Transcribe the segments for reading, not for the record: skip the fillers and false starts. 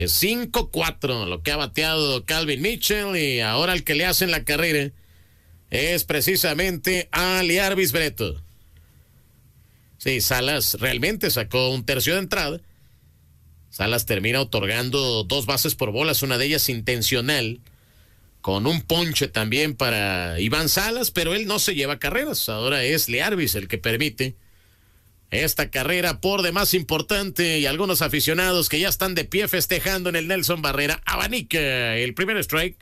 Es 5-4 lo que ha bateado Calvin Mitchell, y ahora el que le hacen la carrera es precisamente a Liarvis Breto. Sí, Salas realmente sacó un tercio de entrada. Salas termina otorgando 2 bases por bolas, una de ellas intencional, con un ponche también para Iván Salas, pero él no se lleva carreras. Ahora es Liarvis el que permite esta carrera por demás importante, y algunos aficionados que ya están de pie festejando en el Nelson Barrera. Abanica el primer strike.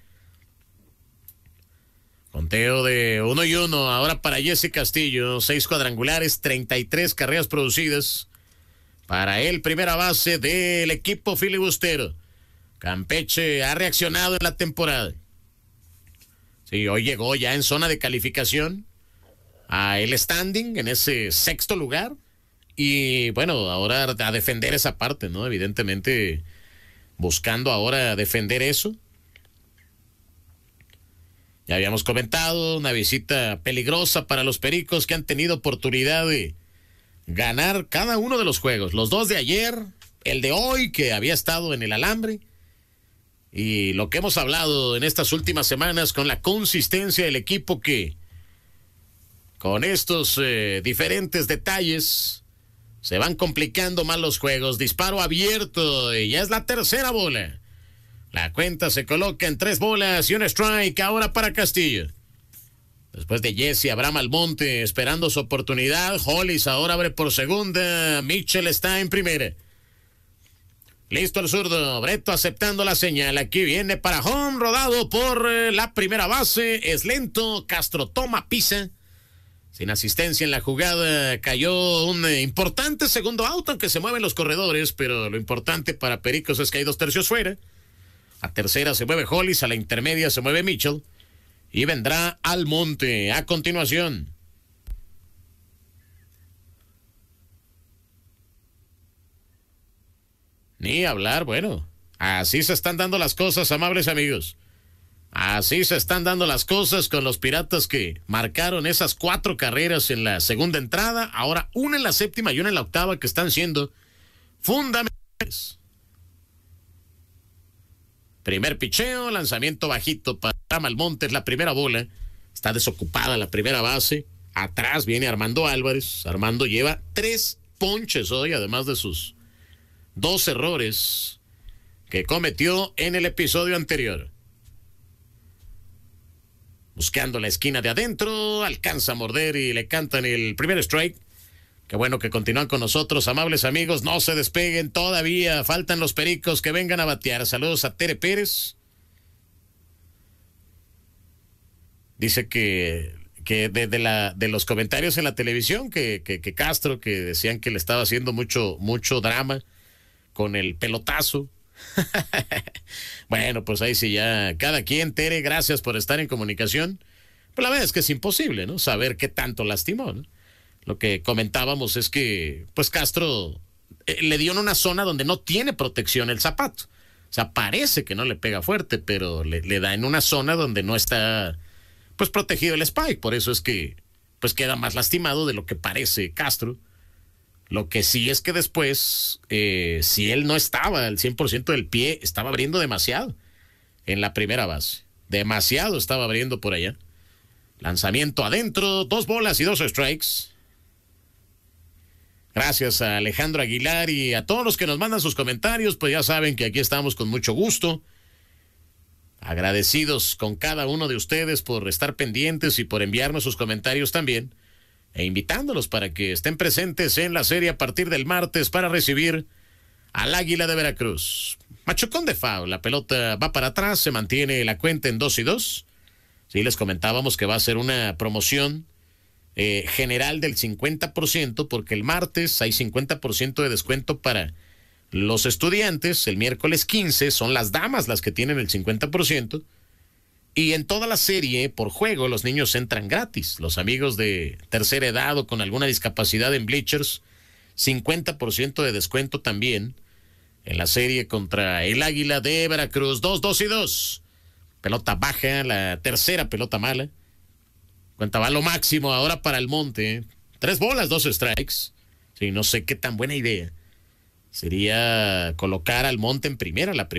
Conteo de 1-1 ahora para Jesse Castillo. 6 cuadrangulares, 33 carreras producidas para el primera base del equipo filibustero. Campeche ha reaccionado en la temporada. Sí, hoy llegó ya en zona de calificación a el standing en ese 6º lugar. Y bueno, ahora a defender esa parte, ¿no? Evidentemente buscando ahora defender eso. Ya habíamos comentado, una visita peligrosa para los Pericos, que han tenido oportunidad de ganar cada uno de los juegos. Los 2 de ayer, el de hoy, que había estado en el alambre. Y lo que hemos hablado en estas últimas semanas con la consistencia del equipo, que con estos diferentes detalles se van complicando más los juegos. Disparo abierto y ya es la tercera bola. La cuenta se coloca en 3 bolas y un strike ahora para Castillo. Después de Jesse, Abraham Almonte esperando su oportunidad. Hollis ahora abre por segunda. Mitchell está en primera. Listo el zurdo. Breto aceptando la señal. Aquí viene para home, rodado por la primera base. Es lento. Castro toma, pisa. Sin asistencia en la jugada. Cayó un importante segundo out, aunque se mueven los corredores. Pero lo importante para Pericos es que hay 2 tercios fuera. A tercera se mueve Hollis, a la intermedia se mueve Mitchell. Y vendrá Almonte a continuación. Ni hablar, bueno. Así se están dando las cosas, amables amigos. Así se están dando las cosas con los Piratas, que marcaron esas 4 carreras en la segunda entrada. Ahora una en la séptima y una en la octava, que están siendo fundamentales. Primer picheo, lanzamiento bajito para Almonte, la primera bola. Está desocupada la primera base. Atrás viene Armando Álvarez. Armando lleva 3 ponches hoy, además de sus 2 errores que cometió en el episodio anterior. Buscando la esquina de adentro, alcanza a morder y le cantan el primer strike. Qué bueno que continúan con nosotros, amables amigos. No se despeguen todavía. Faltan los Pericos que vengan a batear. Saludos a Tere Pérez. Dice que de los comentarios en la televisión, que Castro, que decían que le estaba haciendo mucho drama con el pelotazo. Bueno, pues ahí sí ya. Cada quien, Tere, gracias por estar en comunicación. Pero la verdad es que es imposible, ¿no? Saber qué tanto lastimó, ¿no? Lo que comentábamos es que, pues, Castro le dio en una zona donde no tiene protección el zapato. O sea, parece que no le pega fuerte, pero le da en una zona donde no está, pues, protegido el spike. Por eso es que, pues, queda más lastimado de lo que parece Castro. Lo que sí es que después, si él no estaba al 100% del pie, estaba abriendo demasiado en la primera base. Demasiado estaba abriendo por allá. Lanzamiento adentro, 2 bolas y 2 strikes. Gracias a Alejandro Aguilar y a todos los que nos mandan sus comentarios, pues ya saben que aquí estamos con mucho gusto. Agradecidos con cada uno de ustedes por estar pendientes y por enviarnos sus comentarios también. E invitándolos para que estén presentes en la serie a partir del martes para recibir al Águila de Veracruz. Machucón de foul, la pelota va para atrás, se mantiene la cuenta en 2-2. Sí, les comentábamos que va a ser una promoción general del 50%, porque el martes hay 50% de descuento para los estudiantes. El miércoles 15 son las damas las que tienen el 50%. Y en toda la serie, por juego, los niños entran gratis. Los amigos de tercera edad o con alguna discapacidad en bleachers, 50% de descuento también en la serie contra el Águila de Veracruz. 2-2. Pelota baja, la tercera pelota mala. Cuenta va lo máximo ahora para Almonte. 3 bolas, 2 strikes. Sí, no sé qué tan buena idea sería colocar al Monte en primera, la